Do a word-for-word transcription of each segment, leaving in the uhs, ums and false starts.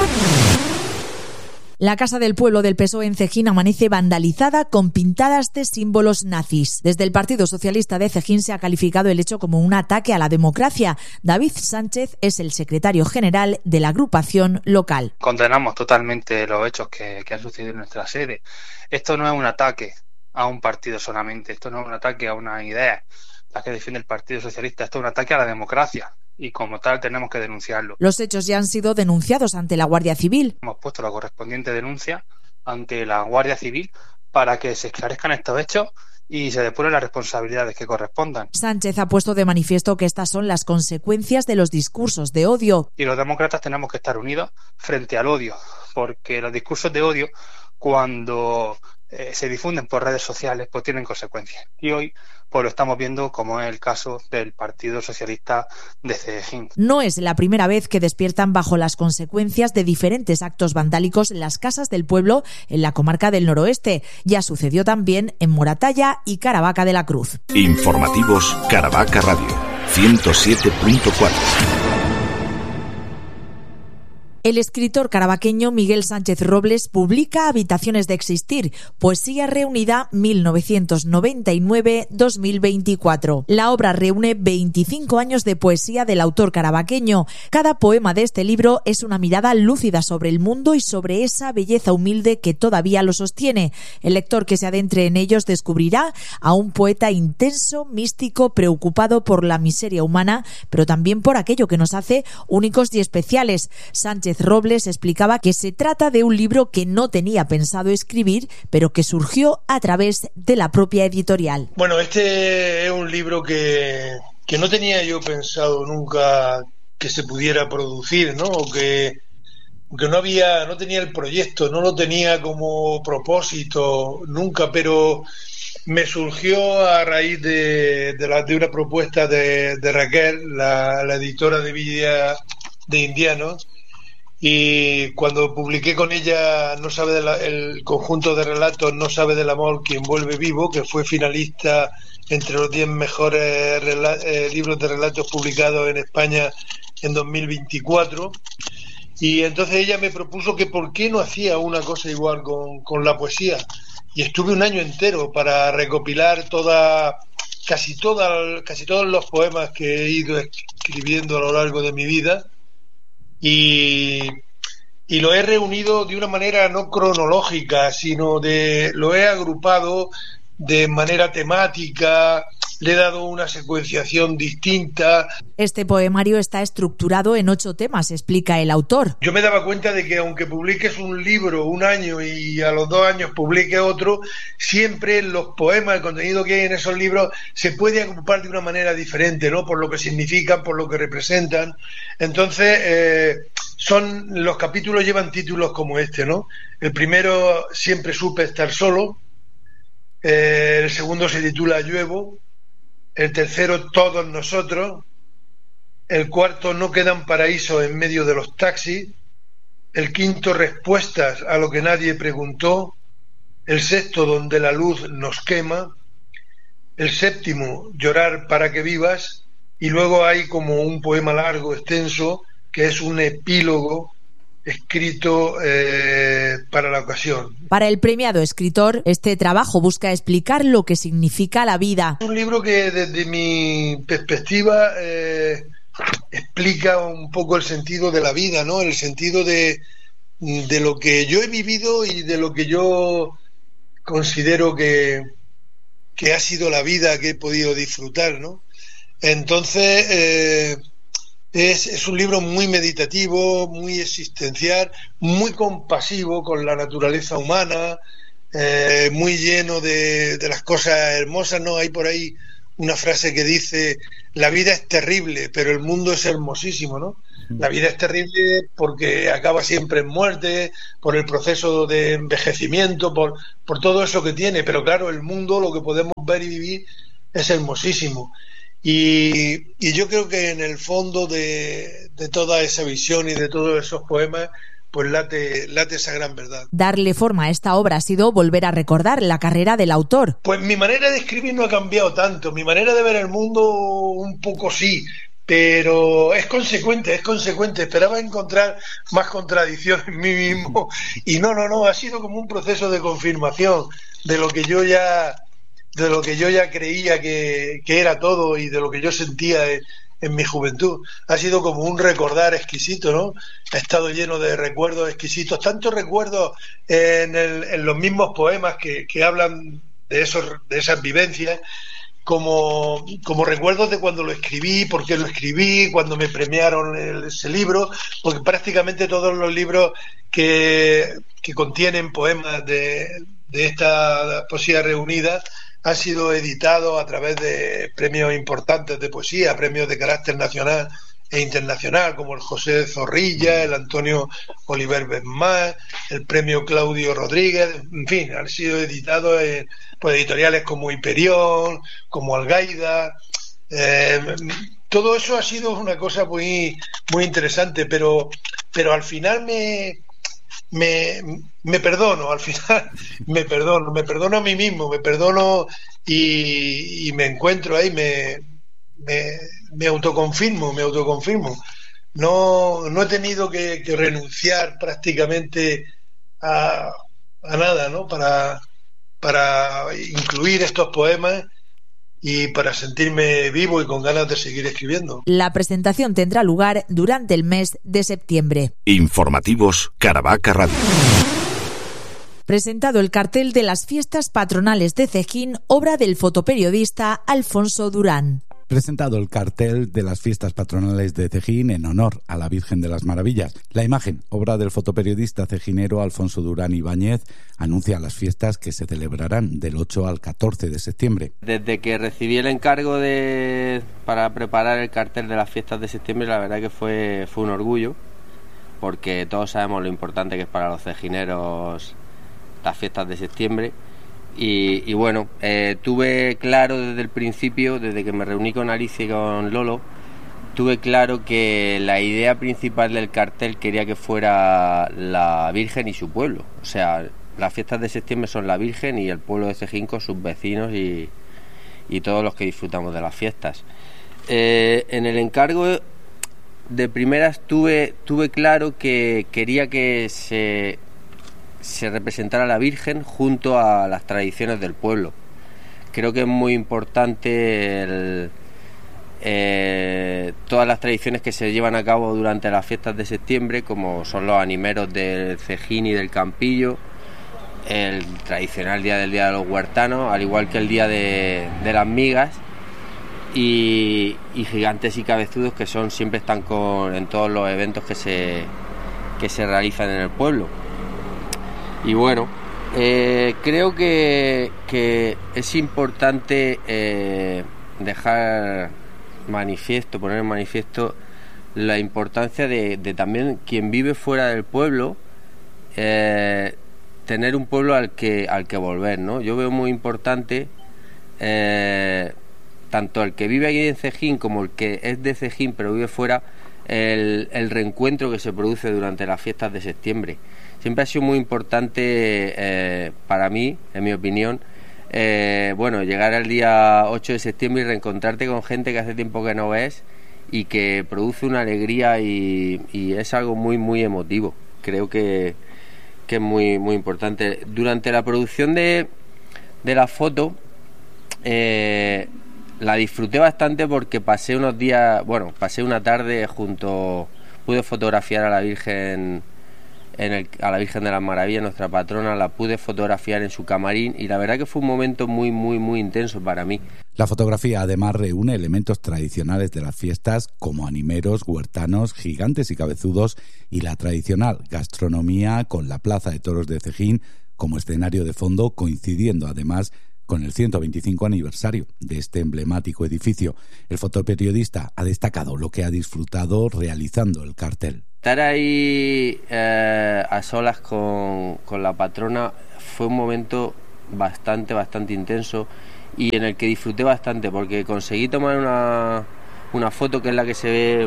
La Casa del Pueblo del P S O E en Cejín amanece vandalizada con pintadas de símbolos nazis. Desde el Partido Socialista de Cejín se ha calificado el hecho como un ataque a la democracia. David Sánchez es el secretario general de la agrupación local. Condenamos totalmente los hechos que, que han sucedido en nuestra sede. Esto no es un ataque a un partido solamente, esto no es un ataque a una idea, la que defiende el Partido Socialista, esto es un ataque a la democracia. Y como tal tenemos que denunciarlo. Los hechos ya han sido denunciados ante la Guardia Civil. Hemos puesto la correspondiente denuncia ante la Guardia Civil para que se esclarezcan estos hechos y se depuren las responsabilidades que correspondan. Sánchez ha puesto de manifiesto que estas son las consecuencias de los discursos de odio. Y los demócratas tenemos que estar unidos frente al odio, porque los discursos de odio, cuando eh, se difunden por redes sociales, pues tienen consecuencias. Y hoy pues lo estamos viendo, como es el caso del Partido Socialista de Cejín. No es la primera vez que despiertan bajo las consecuencias de diferentes actos vandálicos en las casas del pueblo en la comarca del noroeste. Ya sucedió también en Moratalla y Caravaca de la Cruz. Informativos Caravaca Radio, ciento siete punto cuatro. El escritor caravaqueño Miguel Sánchez Robles publica Habitaciones de existir, poesía reunida mil novecientos noventa y nueve a dos mil veinticuatro. La obra reúne veinticinco años de poesía del autor caravaqueño. Cada poema de este libro es una mirada lúcida sobre el mundo y sobre esa belleza humilde que todavía lo sostiene. El lector que se adentre en ellos descubrirá a un poeta intenso, místico, preocupado por la miseria humana, pero también por aquello que nos hace únicos y especiales. Sánchez Robles explicaba que se trata de un libro que no tenía pensado escribir, pero que surgió a través de la propia editorial. Bueno, este es un libro que, que no tenía yo pensado nunca que se pudiera producir, ¿no? O que, que no había, no tenía el proyecto, no lo tenía como propósito nunca, pero me surgió a raíz de, de, la, de una propuesta de, de Raquel, la, la editora de Villa de Indianos. Y cuando publiqué con ella No sabe de la, el conjunto de relatos No sabe del amor quien vuelve vivo, que fue finalista entre los diez mejores rela, eh, libros de relatos publicados en España en dos mil veinticuatro, y entonces ella me propuso que por qué no hacía una cosa igual con, con la poesía, y estuve un año entero para recopilar toda casi toda, casi todos los poemas que he ido escribiendo a lo largo de mi vida. Y, y lo he reunido de una manera no cronológica, sino de lo he agrupado de manera temática, le he dado una secuenciación distinta. Este poemario está estructurado en ocho temas, explica el autor. Yo me daba cuenta de que aunque publiques un libro un año y a los dos años publiques otro, siempre los poemas, el contenido que hay en esos libros se puede agrupar de una manera diferente, ¿no? Por lo que significan, por lo que representan. Entonces, eh, son los capítulos llevan títulos como este, ¿no? El primero, Siempre supe estar solo. Eh, el segundo se titula Lluevo. El tercero, Todos nosotros. El cuarto, No quedan paraísos en medio de los taxis. El quinto, Respuestas a lo que nadie preguntó. El sexto, Donde la luz nos quema. El séptimo, Llorar para que vivas. Y luego hay como un poema largo, extenso, que es un epílogo escrito eh, para la ocasión. Para el premiado escritor, este trabajo busca explicar lo que significa la vida. Es un libro que desde mi perspectiva eh, explica un poco el sentido de la vida, ¿no? El sentido de, de lo que yo he vivido y de lo que yo considero que, que ha sido la vida que he podido disfrutar, ¿no? Entonces, eh, Es, es un libro muy meditativo, muy existencial, muy compasivo con la naturaleza humana, eh, muy lleno de, de las cosas hermosas, ¿no? Hay por ahí una frase que dice: la vida es terrible, pero el mundo es hermosísimo, ¿no? La vida es terrible porque acaba siempre en muerte, por el proceso de envejecimiento, por, por todo eso que tiene, pero claro, el mundo, lo que podemos ver y vivir, es hermosísimo. Y, y yo creo que en el fondo de, de toda esa visión y de todos esos poemas, pues late, late esa gran verdad. Darle forma a esta obra ha sido volver a recordar la carrera del autor. Pues mi manera de escribir no ha cambiado tanto, mi manera de ver el mundo un poco sí, pero es consecuente, es consecuente. Esperaba encontrar más contradicción en mí mismo y no, no, no, ha sido como un proceso de confirmación de lo que yo ya, de lo que yo ya creía que, que era todo y de lo que yo sentía en, en mi juventud. Ha sido como un recordar exquisito, ¿no? Ha estado lleno de recuerdos exquisitos, tantos recuerdos en, el, en los mismos poemas que, que hablan de esos, de esas vivencias, como, como recuerdos de cuando lo escribí, por qué lo escribí, cuando me premiaron el, ese libro, porque prácticamente todos los libros que, que contienen poemas de, de esta poesía reunida han sido editados a través de premios importantes de poesía, premios de carácter nacional e internacional, como el José Zorrilla, el Antonio Oliver Benmar, el premio Claudio Rodríguez, en fin, han sido editados en pues, editoriales como Hiperión, como Algaida. Eh, todo eso ha sido una cosa muy, muy interesante, pero, pero al final me, me, me perdono, al final me perdono, me perdono a mí mismo, me perdono y, y me encuentro ahí, me, me, me autoconfirmo, me autoconfirmo. No, no he tenido que, que renunciar prácticamente a, a nada, ¿no? Para, para incluir estos poemas y para sentirme vivo y con ganas de seguir escribiendo. La presentación tendrá lugar durante el mes de septiembre. Informativos Caravaca Radio. Presentado el cartel de las fiestas patronales de Cejín, obra del fotoperiodista Alfonso Durán. Presentado el cartel de las fiestas patronales de Cejín en honor a la Virgen de las Maravillas. La imagen, obra del fotoperiodista cejinero Alfonso Durán Ibáñez, anuncia las fiestas que se celebrarán del ocho al catorce de septiembre. Desde que recibí el encargo de para preparar el cartel de las fiestas de septiembre, la verdad que fue, fue un orgullo, porque todos sabemos lo importante que es para los cejineros las fiestas de septiembre. Y, y bueno, eh, tuve claro desde el principio, desde que me reuní con Alicia y con Lolo, tuve claro que la idea principal del cartel quería que fuera la Virgen y su pueblo. O sea, las fiestas de septiembre son la Virgen y el pueblo de Cejín con sus vecinos y, y todos los que disfrutamos de las fiestas. Eh, en el encargo de primeras tuve, tuve claro que quería que se... se representara a la Virgen junto a las tradiciones del pueblo. Creo que es muy importante el, eh, todas las tradiciones que se llevan a cabo durante las fiestas de septiembre, como son los animeros del Cejín y del Campillo, el tradicional día del Día de los Huertanos, al igual que el día de, de las migas, y, y gigantes y cabezudos, que son siempre están con, en todos los eventos que se, que se realizan en el pueblo. Y bueno, eh, creo que, que es importante eh, dejar manifiesto, poner en manifiesto la importancia de, de también quien vive fuera del pueblo, eh, tener un pueblo al que, al que volver, ¿no? Yo veo muy importante eh, tanto el que vive aquí en Cejín como el que es de Cejín pero vive fuera, el, el reencuentro que se produce durante las fiestas de septiembre. Siempre ha sido muy importante eh, para mí, en mi opinión, eh, bueno, llegar al día ocho de septiembre y reencontrarte con gente que hace tiempo que no ves y que produce una alegría y, y es algo muy, muy emotivo. Creo que, que es muy, muy importante. Durante la producción de, de la foto, eh, la disfruté bastante porque pasé unos días, bueno, pasé una tarde junto, pude fotografiar a la Virgen... En el, a la Virgen de las Maravillas, nuestra patrona, la pude fotografiar en su camarín y la verdad que fue un momento muy, muy, muy intenso para mí. La fotografía además reúne elementos tradicionales de las fiestas como animeros, huertanos, gigantes y cabezudos y la tradicional gastronomía con la Plaza de Toros de Cejín como escenario de fondo, coincidiendo además con el ciento veinticinco aniversario de este emblemático edificio. El fotoperiodista ha destacado lo que ha disfrutado realizando el cartel. Estar ahí eh, a solas con, con la patrona fue un momento bastante, bastante intenso y en el que disfruté bastante porque conseguí tomar una, una foto que es la que se ve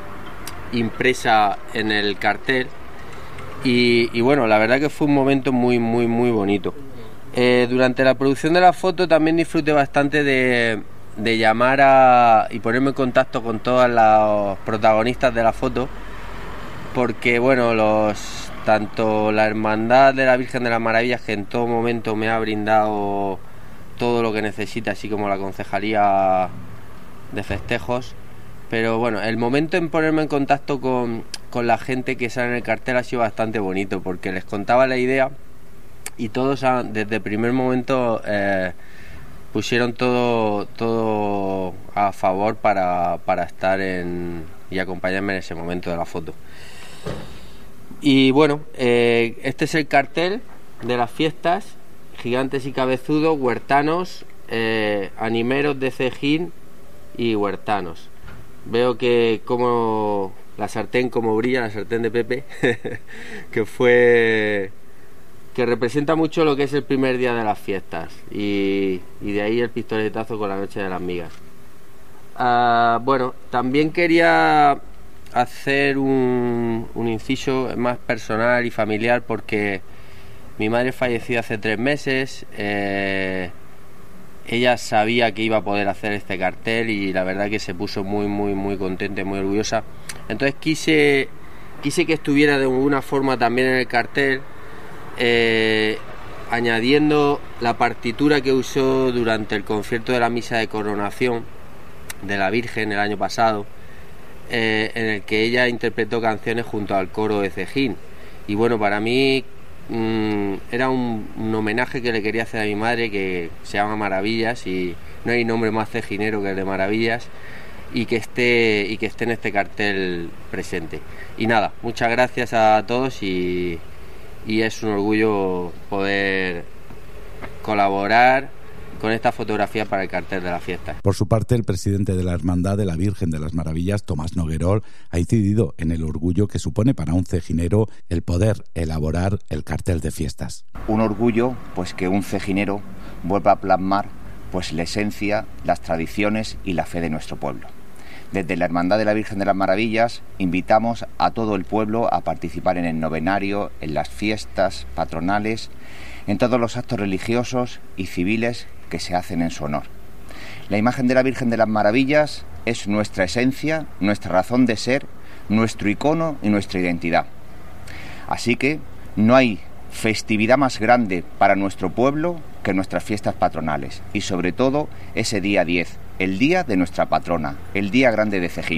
impresa en el cartel y, y bueno, la verdad que fue un momento muy, muy, muy bonito. Eh, durante la producción de la foto también disfruté bastante de, de llamar a y ponerme en contacto con todos los protagonistas de la foto, porque bueno, los tanto la Hermandad de la Virgen de las Maravillas, que en todo momento me ha brindado todo lo que necesita, así como la Concejalía de Festejos, pero bueno, el momento en ponerme en contacto con, con la gente que sale en el cartel ha sido bastante bonito, porque les contaba la idea y todos han, desde el primer momento eh, pusieron todo todo a favor para, para estar en y acompañarme en ese momento de la foto. Y bueno, eh, este es el cartel de las fiestas: Gigantes y Cabezudos, Huertanos, eh, Animeros de Cejín y Huertanos. Veo que como la sartén como brilla, la sartén de Pepe, que fue que representa mucho lo que es el primer día de las fiestas, y, y de ahí el pistoletazo con la noche de las migas. Uh, bueno, también quería hacer un, un inciso más personal y familiar, porque mi madre falleció hace tres meses. eh, ella sabía que iba a poder hacer este cartel y la verdad que se puso muy muy muy contenta y muy orgullosa. Entonces quise quise que estuviera de alguna forma también en el cartel, eh, añadiendo la partitura que usó durante el concierto de la misa de coronación de la Virgen el año pasado, eh, en el que ella interpretó canciones junto al coro de Cejín. Y bueno, para mí mmm, era un, un homenaje que le quería hacer a mi madre, que se llama Maravillas, y no hay nombre más cejinero que el de Maravillas, y que esté y que esté en este cartel presente. Y nada, muchas gracias a todos, y, y es un orgullo poder colaborar con esta fotografía para el cartel de la fiesta. Por su parte, el presidente de la Hermandad de la Virgen de las Maravillas, Tomás Noguerol, ha incidido en el orgullo que supone para un cejinero el poder elaborar el cartel de fiestas. Un orgullo, pues, que un cejinero vuelva a plasmar, pues, la esencia, las tradiciones y la fe de nuestro pueblo. Desde la Hermandad de la Virgen de las Maravillas invitamos a todo el pueblo a participar en el novenario, en las fiestas patronales, en todos los actos religiosos y civiles que se hacen en su honor. La imagen de la Virgen de las Maravillas es nuestra esencia, nuestra razón de ser, nuestro icono y nuestra identidad. Así que no hay festividad más grande para nuestro pueblo que nuestras fiestas patronales, y sobre todo ese día diez, el día de nuestra patrona, el día grande de Cejín.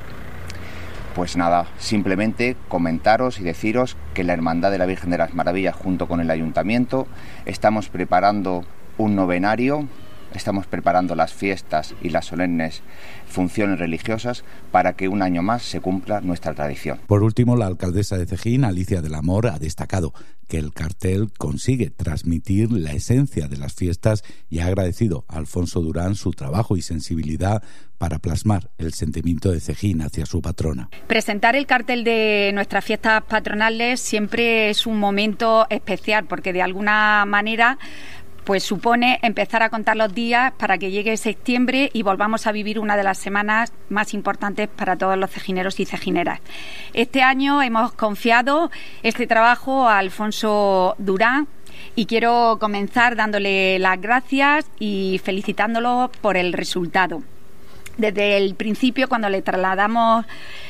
Pues nada, simplemente comentaros y deciros que la Hermandad de la Virgen de las Maravillas, junto con el Ayuntamiento, estamos preparando un novenario, estamos preparando las fiestas y las solemnes funciones religiosas para que un año más se cumpla nuestra tradición. Por último, la alcaldesa de Cejín, Alicia del Amor, ha destacado que el cartel consigue transmitir la esencia de las fiestas y ha agradecido a Alfonso Durán su trabajo y sensibilidad para plasmar el sentimiento de Cejín hacia su patrona. Presentar el cartel de nuestras fiestas patronales siempre es un momento especial, porque de alguna manera pues supone empezar a contar los días para que llegue septiembre y volvamos a vivir una de las semanas más importantes para todos los cejineros y cejineras. Este año hemos confiado este trabajo a Alfonso Durán y quiero comenzar dándole las gracias y felicitándolo por el resultado. Desde el principio, cuando le trasladamos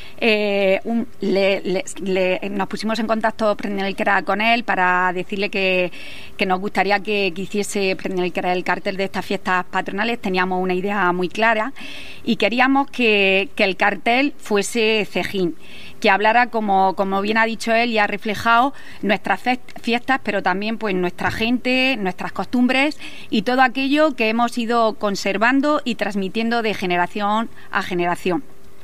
Eh, un, le, le, le, nos pusimos en contacto Prenelquera con él para decirle que, que nos gustaría que, que hiciese Prenelquera el cartel de estas fiestas patronales. Teníamos una idea muy clara y queríamos que, que el cartel fuese Cejín, que hablara, como, como bien ha dicho él y ha reflejado, nuestras fiestas, pero también pues nuestra gente, nuestras costumbres y todo aquello que hemos ido conservando y transmitiendo de generación a generación.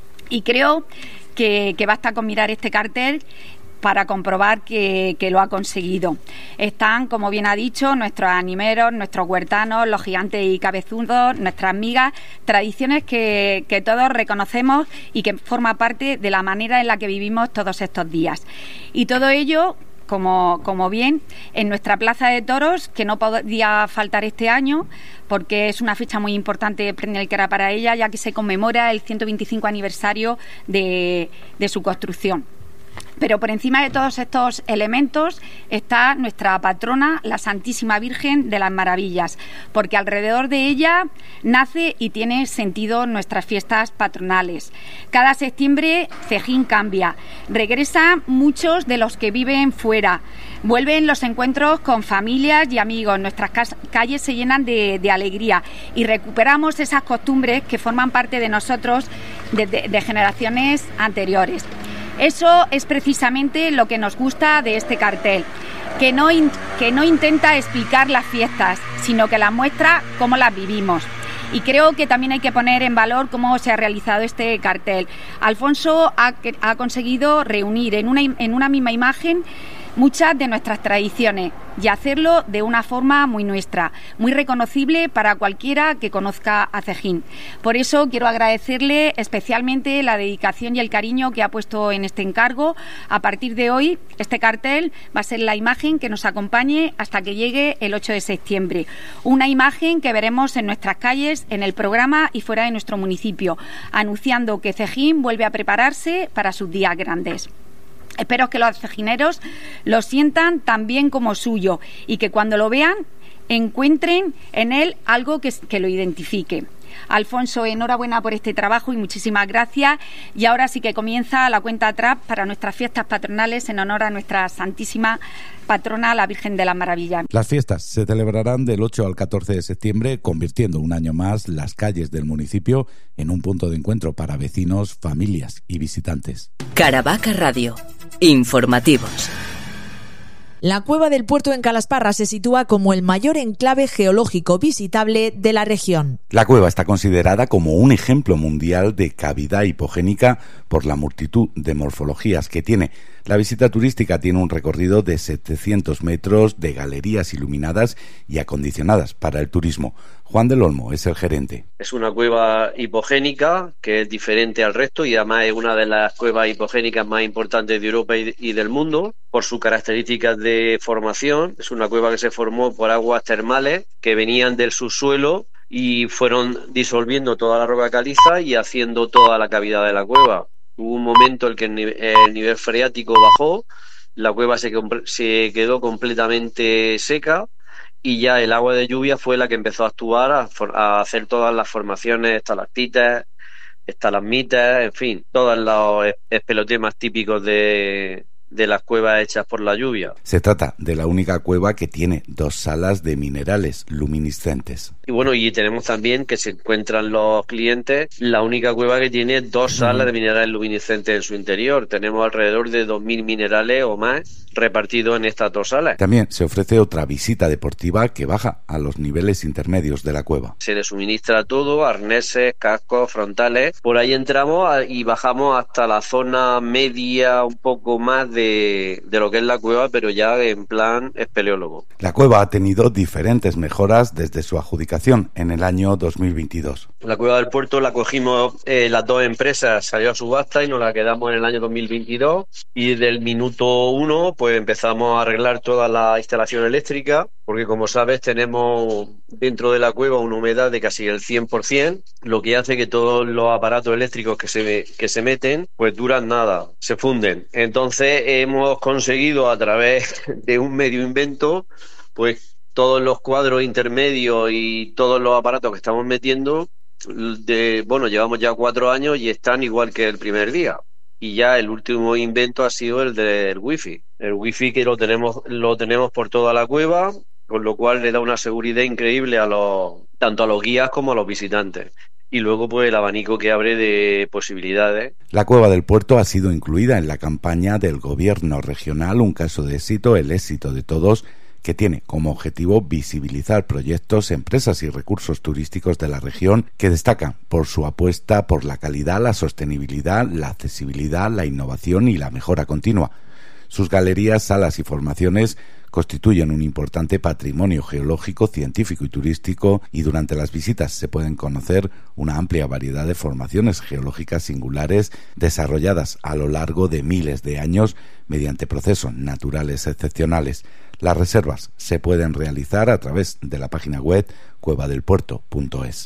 Y creo que, que basta con mirar este cartel para comprobar que, que lo ha conseguido. Están, como bien ha dicho, nuestros animeros, nuestros huertanos, los gigantes y cabezudos, nuestras migas, tradiciones que, que todos reconocemos y que forma parte de la manera en la que vivimos todos estos días. Y todo ello, Como, como bien, en nuestra Plaza de Toros, que no podía faltar este año, porque es una fecha muy importante para ella, ya que se conmemora el ciento veinticinco aniversario de, de su construcción. Pero por encima de todos estos elementos está nuestra patrona, la Santísima Virgen de las Maravillas, porque alrededor de ella nace y tiene sentido nuestras fiestas patronales. Cada septiembre Cejín cambia, regresan muchos de los que viven fuera, vuelven los encuentros con familias y amigos, nuestras calles se llenan de, de alegría y recuperamos esas costumbres que forman parte de nosotros de, de, de generaciones anteriores. Eso es precisamente lo que nos gusta de este cartel, que no, in, que no intenta explicar las fiestas, sino que las muestra cómo las vivimos. Y creo que también hay que poner en valor cómo se ha realizado este cartel. Alfonso ha, ha conseguido reunir en una, en una misma imagen muchas de nuestras tradiciones y hacerlo de una forma muy nuestra, muy reconocible para cualquiera que conozca a Cejín. Por eso quiero agradecerle especialmente la dedicación y el cariño que ha puesto en este encargo. A partir de hoy, este cartel va a ser la imagen que nos acompañe hasta que llegue el ocho de septiembre. Una imagen que veremos en nuestras calles, en el programa y fuera de nuestro municipio, anunciando que Cejín vuelve a prepararse para sus días grandes. Espero que los cejineros lo sientan tan bien como suyo y que cuando lo vean encuentren en él algo que, que lo identifique. Alfonso, enhorabuena por este trabajo y muchísimas gracias. Y ahora sí que comienza la cuenta atrás para nuestras fiestas patronales en honor a nuestra Santísima Patrona, la Virgen de las Maravillas. Las fiestas se celebrarán del ocho al catorce de septiembre, convirtiendo un año más las calles del municipio en un punto de encuentro para vecinos, familias y visitantes. Caravaca Radio. Informativos. La cueva del Puerto en Calasparra se sitúa como el mayor enclave geológico visitable de la región. La cueva está considerada como un ejemplo mundial de cavidad hipogénica por la multitud de morfologías que tiene. La visita turística tiene un recorrido de setecientos metros de galerías iluminadas y acondicionadas para el turismo. Juan del Olmo es el gerente. Es una cueva hipogénica que es diferente al resto y además es una de las cuevas hipogénicas más importantes de Europa y del mundo por sus características de formación. Es una cueva que se formó por aguas termales que venían del subsuelo y fueron disolviendo toda la roca caliza y haciendo toda la cavidad de la cueva. Hubo un momento en que el nivel, el nivel freático bajó, la cueva se, se quedó completamente seca y ya el agua de lluvia fue la que empezó a actuar, a, a hacer todas las formaciones, estalactitas, estalagmitas, en fin, todos los espelotemas típicos de, de las cuevas hechas por la lluvia. Se trata de la única cueva que tiene dos salas de minerales luminiscentes. Y bueno, y tenemos también que se encuentran los clientes, la única cueva que tiene dos salas de minerales luminiscentes en su interior. Tenemos alrededor de dos mil minerales o más repartidos en estas dos salas. También se ofrece otra visita deportiva que baja a los niveles intermedios de la cueva. Se le suministra todo, arneses, cascos, frontales. Por ahí entramos y bajamos hasta la zona media, un poco más de, de lo que es la cueva, pero ya en plan espeleólogo. La cueva ha tenido diferentes mejoras desde su adjudicación en el año dos mil veintidós. La cueva del Puerto la cogimos eh, las dos empresas, salió a subasta y nos la quedamos en el año dos mil veintidós y del minuto uno pues empezamos a arreglar toda la instalación eléctrica, porque como sabes tenemos dentro de la cueva una humedad de casi el cien por ciento, lo que hace que todos los aparatos eléctricos que se, que se meten pues duran nada, se funden. Entonces hemos conseguido a través de un medio invento pues todos los cuadros intermedios y todos los aparatos que estamos metiendo, de, bueno, llevamos ya cuatro años y están igual que el primer día. Y ya el último invento ha sido el del wifi. El wifi que lo tenemos, lo tenemos por toda la cueva, con lo cual le da una seguridad increíble a los, tanto a los guías como a los visitantes. Y luego pues el abanico que abre de posibilidades. La cueva del Puerto ha sido incluida en la campaña del gobierno regional Un caso de éxito, el éxito de todos, que tiene como objetivo visibilizar proyectos, empresas y recursos turísticos de la región que destacan por su apuesta por la calidad, la sostenibilidad, la accesibilidad, la innovación y la mejora continua. Sus galerías, salas y formaciones constituyen un importante patrimonio geológico, científico y turístico, y durante las visitas se pueden conocer una amplia variedad de formaciones geológicas singulares desarrolladas a lo largo de miles de años mediante procesos naturales excepcionales. Las reservas se pueden realizar a través de la página web cueva del puerto punto es.